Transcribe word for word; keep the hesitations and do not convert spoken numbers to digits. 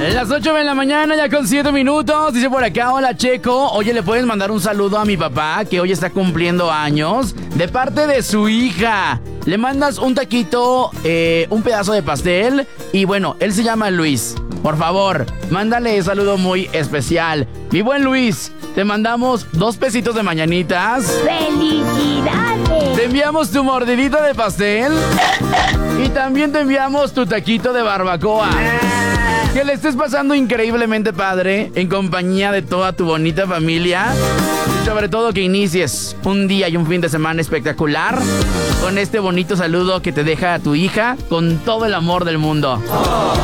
Las ocho de la mañana, ya con siete minutos. Dice por acá, hola Checo. Oye, ¿le puedes mandar un saludo a mi papá, que hoy está cumpliendo años? De parte de su hija. Le mandas un taquito, eh, un pedazo de pastel. Y bueno, él se llama Luis. Por favor, mándale un saludo muy especial. Mi buen Luis, te mandamos dos pesitos de mañanitas. ¡Felicidades! Te enviamos tu mordidita de pastel. Y también te enviamos tu taquito de barbacoa. Que le estés pasando increíblemente padre en compañía de toda tu bonita familia. Y sobre todo que inicies un día y un fin de semana espectacular con este bonito saludo que te deja tu hija con todo el amor del mundo.